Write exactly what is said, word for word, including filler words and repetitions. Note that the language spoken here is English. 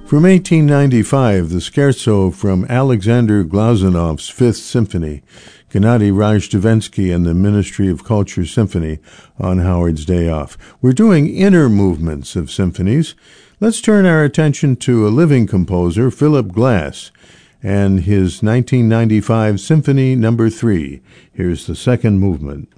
From eighteen ninety-five, the scherzo from Alexander Glazounov's Fifth Symphony, Gennady Rajdovensky and the Ministry of Culture Symphony on Howard's Day Off. We're doing inner movements of symphonies. Let's turn our attention to a living composer, Philip Glass, and his nineteen ninety-five Symphony Number three. Here's the second movement.